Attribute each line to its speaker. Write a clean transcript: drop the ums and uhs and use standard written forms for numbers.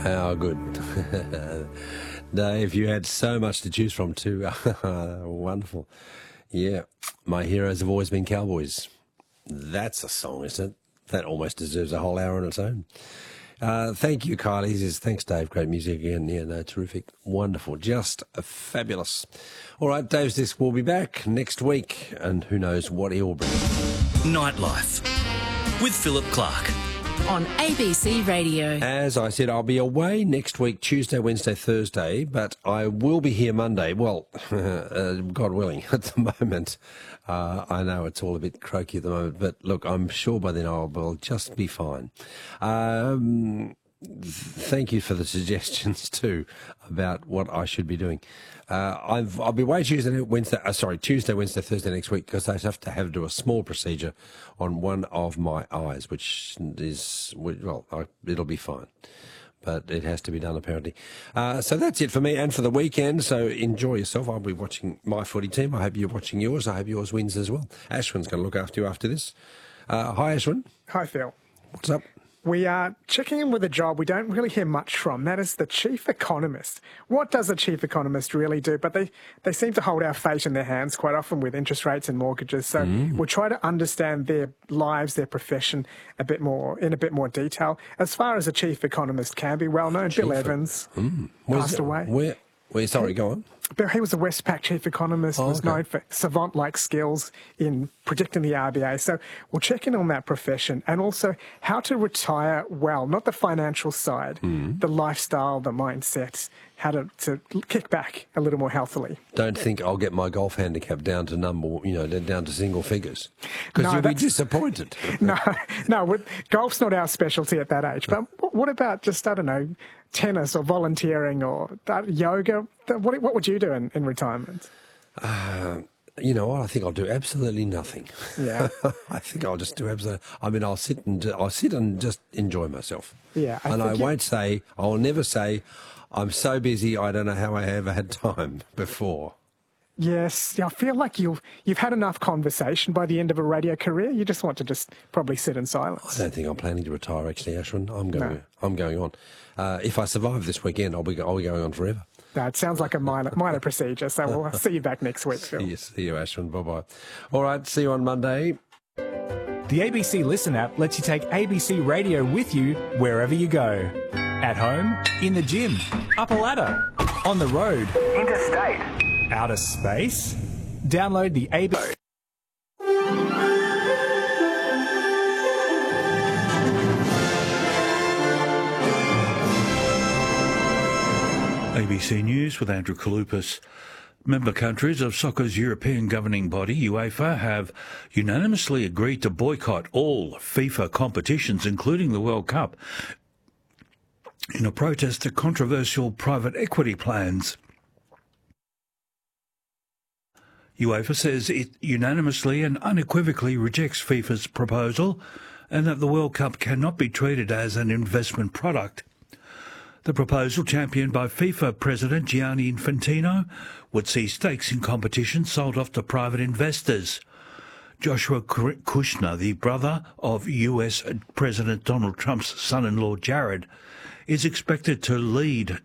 Speaker 1: How good. Dave, you had so much to choose from too. Wonderful. Yeah, my heroes have always been cowboys. That's a song, isn't it? That almost deserves a whole hour on its own. Thank you, Kylie. Thanks, Dave. Great music again. Yeah, no, terrific. Wonderful. Just fabulous. All right, Dave's Disc will be back next week, and who knows what he will bring.
Speaker 2: Nightlife with Philip Clark.
Speaker 3: On ABC Radio.
Speaker 1: As I said, I'll be away next week, Tuesday, Wednesday, Thursday, but I will be here Monday. Well, God willing, at the moment. I know it's all a bit croaky at the moment, but look, I'm sure by then I'll just be fine. Thank you for the suggestions too about what I should be doing. I'll be away Tuesday, Wednesday, Thursday next week because I have to do a small procedure on one of my eyes, which is, well, it'll be fine. But it has to be done, apparently. So that's it for me and for the weekend. So enjoy yourself. I'll be watching my footy team. I hope you're watching yours. I hope yours wins as well. Ashwin's going to look after you after this. Hi, Ashwin.
Speaker 4: Hi, Phil.
Speaker 1: What's up?
Speaker 4: We are checking in with a job we don't really hear much from. That is the chief economist. What does a chief economist really do? But they seem to hold our fate in their hands quite often with interest rates and mortgages. So we'll try to understand their lives, their profession in a bit more detail. As far as a chief economist can be well known, Bill Evans passed away.
Speaker 1: Sorry, go on.
Speaker 4: He was the Westpac chief economist, was known for savant-like skills in predicting the RBA. So we'll check in on that profession and also how to retire well, not the financial side, the lifestyle, the mindset, how to kick back a little more healthily.
Speaker 1: Don't think I'll get my golf handicap down to down to single figures because you'll be disappointed.
Speaker 4: No, golf's not our specialty at that age. But what about just, I don't know, tennis or volunteering or yoga? What would you do in retirement?
Speaker 1: You know what? I think I'll do absolutely nothing.
Speaker 4: Yeah.
Speaker 1: I think I'll just do absolutely. I mean, I'll sit and just enjoy myself.
Speaker 4: Yeah.
Speaker 1: I'll never say, I'm so busy, I don't know how I ever had time before.
Speaker 4: Yes, I feel like you've had enough conversation by the end of a radio career. You just want to just probably sit in silence.
Speaker 1: I don't think I'm planning to retire, actually, Ashwin. I'm going on. If I survive this weekend, I'll be going on forever.
Speaker 4: That sounds like a minor procedure. So we'll see you back next week, Phil.
Speaker 1: See you, Ashwin. Bye-bye. All right, see you on Monday.
Speaker 5: The ABC Listen app lets you take ABC Radio with you wherever you go. At home, in the gym, up a ladder, on the road,
Speaker 6: interstate,
Speaker 5: outer space. Download the ABC.
Speaker 7: ABC News with Andrew Kalupas. Member countries of soccer's European governing body, UEFA, have unanimously agreed to boycott all FIFA competitions, including the World Cup, in a protest to controversial private equity plans. UEFA says it unanimously and unequivocally rejects FIFA's proposal and that the World Cup cannot be treated as an investment product. The proposal, championed by FIFA President Gianni Infantino, would see stakes in competition sold off to private investors. Joshua Kushner, the brother of US President Donald Trump's son-in-law Jared, is expected to lead